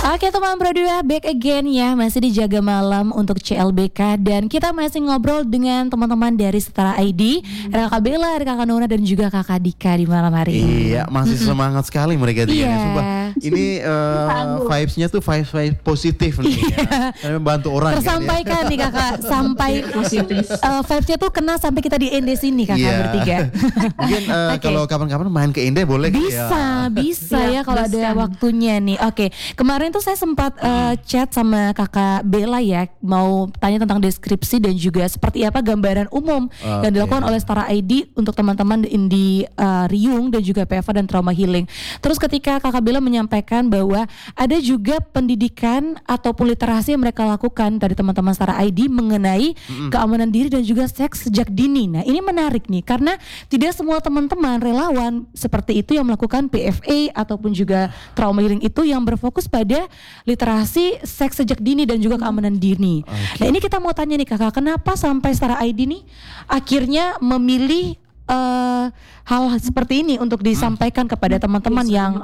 Oke teman berdua, back again ya, masih di Jaga Malam untuk CLBK. Dan kita masih ngobrol dengan teman-teman dari Setara ID, ada Kakak Bella, ada Kakak Nona, dan juga Kakak Dika di malam hari ini. Iya, masih semangat sekali mereka tiga. Iya. Sumpah. Ini vibes-nya tuh vibes positif nih ya. Membantu orang tersampaikan nih Kakak, sampai vibes-nya tuh kena sampai kita di Ende sini Kakak bertiga. Mungkin kalau kapan-kapan main ke Ende boleh Bisa ya kalau ada waktunya nih. Oke, kemarin tuh saya sempat chat sama Kakak Bella ya, mau tanya tentang deskripsi dan juga seperti apa gambaran umum yang dilakukan oleh Setara ID untuk teman-teman di Riung dan juga PFA dan Trauma Healing. Terus ketika Kakak Bella menyampaikan bahwa ada juga pendidikan ataupun literasi yang mereka lakukan dari teman-teman Setara ID mengenai keamanan diri dan juga seks sejak dini. Nah ini menarik nih karena tidak semua teman-teman relawan seperti itu yang melakukan PFA ataupun juga Trauma Healing itu yang berfokus pada literasi seks sejak dini dan juga keamanan dini. Nah ini kita mau tanya nih Kakak, kenapa sampai Setara ID nih akhirnya memilih hal seperti ini untuk disampaikan kepada teman-teman yang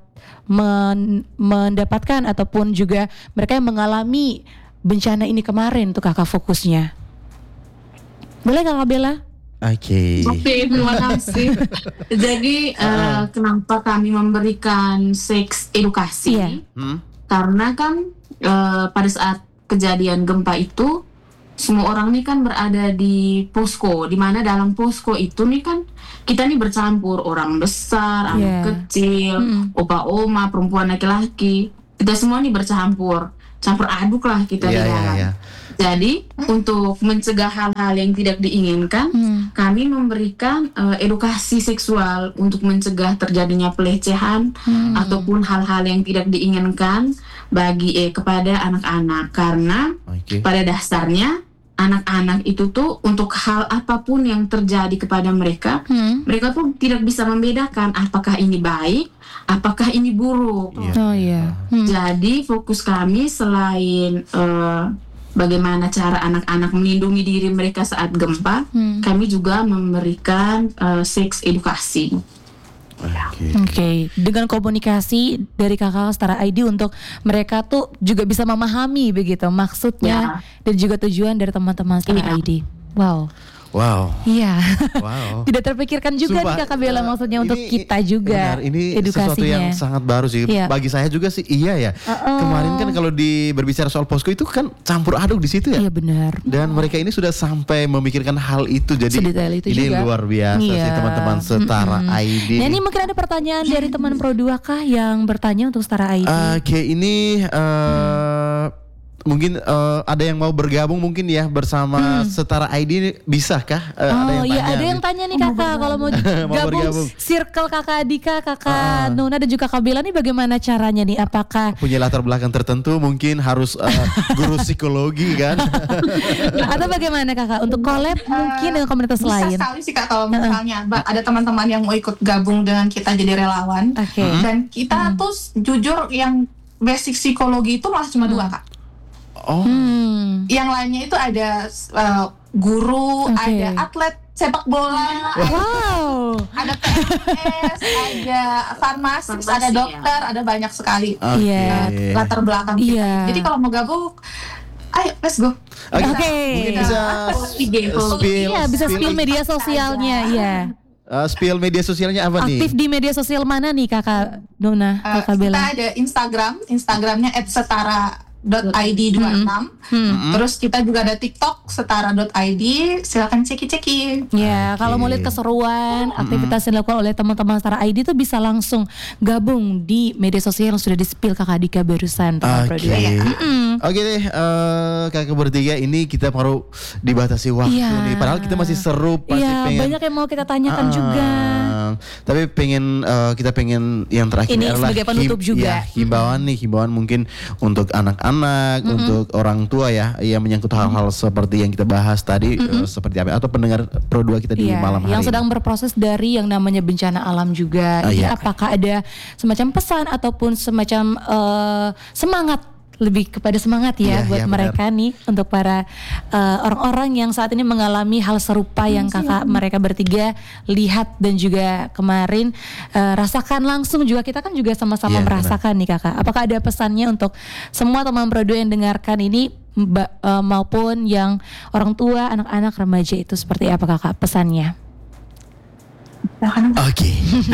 mendapatkan ataupun juga mereka yang mengalami bencana ini kemarin tuh Kakak fokusnya. Boleh Kakak Bella? Oke, terima kasih. Jadi kenapa kami memberikan seks edukasi? Karena kan pada saat kejadian gempa itu semua orang nih kan berada di posko, di mana dalam posko itu nih kan kita nih bercampur, orang besar, anak kecil, opa-oma, perempuan, laki-laki, kita semua nih campur aduk lah kita di dalam. Jadi untuk mencegah hal-hal yang tidak diinginkan, kami memberikan edukasi seksual untuk mencegah terjadinya pelecehan ataupun hal-hal yang tidak diinginkan bagi kepada anak-anak. Karena pada dasarnya anak-anak itu tuh untuk hal apapun yang terjadi kepada mereka, mereka tuh tidak bisa membedakan apakah ini baik, apakah ini buruk. Jadi fokus kami selain bagaimana cara anak-anak melindungi diri mereka saat gempa, kami juga memberikan seks edukasi. Dengan komunikasi dari Kakak Setara ID untuk mereka tuh juga bisa memahami begitu maksudnya dan juga tujuan dari teman-teman Setara ID. Iya. Tidak terpikirkan juga nih Kakak Bella maksudnya untuk kita juga. Benar, ini edukasinya sesuatu yang sangat baru sih. Bagi saya juga sih ya. Kemarin kan kalau berbicara soal posko itu kan campur aduk di situ ya. Iya benar. Dan mereka ini sudah sampai memikirkan hal itu. Jadi itu ini juga luar biasa sih teman-teman Setara ID. Nah ini mungkin ada pertanyaan dari teman Pro 2 kah yang bertanya untuk Setara ID? Ini mungkin ada yang mau bergabung mungkin ya bersama Setara ID, bisakah? Ada yang tanya nih Kakak kalau mau gabung circle Kakak Dika, Kakak Nona dan juga Kakak Bella nih bagaimana caranya nih? Apakah punya latar belakang tertentu, mungkin harus guru psikologi kan? Atau bagaimana Kakak untuk collab mungkin dengan komunitas lain? Bisa sekali sih Kak kalau misalnya ada teman-teman yang mau ikut gabung dengan kita jadi relawan. Dan kita tuh jujur yang basic psikologi itu malah cuma 2 Kak. Yang lainnya itu ada guru, ada atlet sepak bola, ada PNS, ada farmasis, ada dokter, ada banyak sekali latar belakang kita. Jadi kalau mau gabung, ayo let's go. Mungkin bisa spill media sosialnya spill media sosialnya apa nih? Aktif di media sosial mana nih Kakak Nona, Kakak Bella? Kita ada Instagramnya @setara.id26. Terus kita juga ada TikTok setara.id, silakan ceki-ceki. Kalau mau lihat keseruan aktivitas yang dilakukan oleh teman-teman Setara ID itu bisa langsung gabung di media sosial yang sudah di-spill Kakak Dika barusan. Oke deh, kakak bertiga ini kita baru dibatasi waktu nih. Padahal kita masih seru, pengen banyak yang mau kita tanyakan juga. Tapi kita pengen yang terakhir ini adalah sebagai penutup juga. Himbauan mungkin untuk anak-anak, untuk orang tua ya, yang menyangkut hal-hal seperti yang kita bahas tadi, seperti apa, atau pendengar Pro 2 kita di malam hari yang sedang berproses dari yang namanya bencana alam juga. Apakah ada semacam pesan ataupun semacam semangat lebih kepada semangat ya buat mereka nih, untuk para orang-orang yang saat ini mengalami hal serupa yang kakak mereka bertiga lihat dan juga kemarin rasakan langsung juga. Kita kan juga sama-sama merasakan nih kakak. Apakah ada pesannya untuk semua teman Pro2 yang dengarkan ini, maupun yang orang tua, anak-anak, remaja, itu seperti apa kakak pesannya? Oke.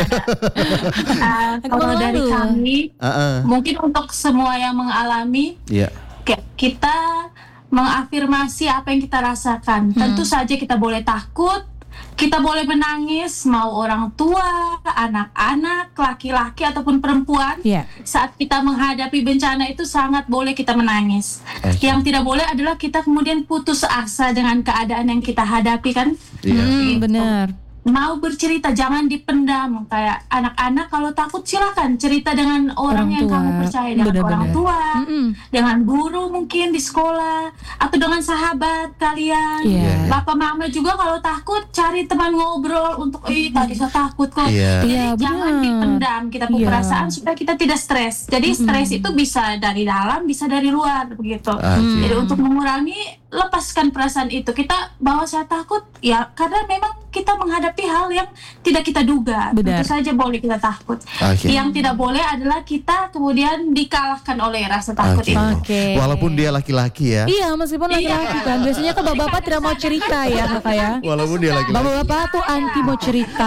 Kalau dari kami, mungkin untuk semua yang mengalami, kita mengafirmasi apa yang kita rasakan. Tentu saja kita boleh takut, kita boleh menangis, mau orang tua, anak-anak, laki-laki ataupun perempuan. Saat kita menghadapi bencana itu sangat boleh kita menangis. Yang tidak boleh adalah kita kemudian putus asa dengan keadaan yang kita hadapi kan. Benar. Mau bercerita, jangan dipendam. Kayak anak-anak kalau takut silakan cerita dengan orang yang kamu percaya, dengan orang tua, dengan guru mungkin di sekolah, atau dengan sahabat kalian. Bapak mama juga kalau takut cari teman ngobrol untuk tadi saya takut kok. Jadi jangan dipendam kita punya perasaan supaya kita tidak stres. Jadi stres itu bisa dari dalam, bisa dari luar begitu. Jadi untuk mengurangi, lepaskan perasaan itu. Kita bahwa saya takut ya karena memang kita menghadapi hal yang tidak kita duga. Tentu saja boleh kita takut. Yang tidak boleh adalah kita kemudian dikalahkan oleh rasa takut itu. Walaupun dia laki-laki ya. Iya, meskipun laki-laki kan. Biasanya kan bapak-bapak tidak mau cerita ya kakak ya. Walaupun dia laki-laki. Bapak-bapak tuh anti mau cerita.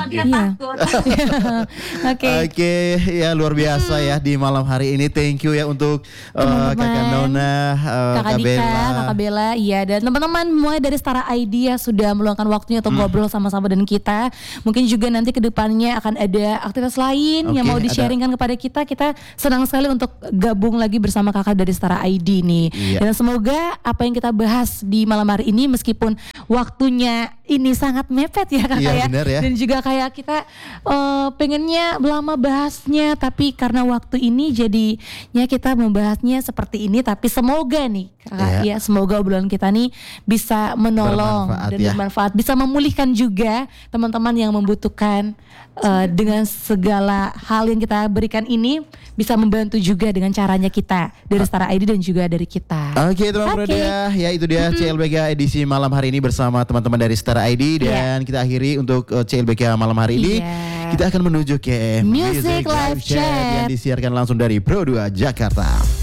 Oke, ya luar biasa ya di malam hari ini. Thank you ya untuk kakak Nona, kakak Dika, kakak Bella, iya, dan teman-teman mulai dari Stara ID ya sudah meluangkan waktunya untuk ngobrol sama-sama dan kita. Mungkin juga nanti ke depannya akan ada aktivitas lain yang mau di-sharingkan kepada kita. Kita senang sekali untuk gabung lagi bersama kakak dari Stara ID nih. Dan semoga apa yang kita bahas di malam hari ini, meskipun waktunya ini sangat mepet ya kakak ya. Dan juga kayak kita pengennya lama bahasnya, tapi karena waktu ini jadinya kita membahasnya seperti ini. Tapi semoga nih kakak ya, semoga obrolan kita nih bisa menolong dan bermanfaat, bisa memulihkan juga teman-teman yang membutuhkan, dengan segala hal yang kita berikan ini bisa membantu juga dengan caranya kita dari Stara ID dan juga dari kita. Oke teman Pro2 ya, itu dia CLBK edisi malam hari ini bersama teman-teman dari Stara ID. Dan kita akhiri untuk CLBK malam hari ini. Kita akan menuju ke Music Live Chat yang disiarkan langsung dari Pro2 Jakarta.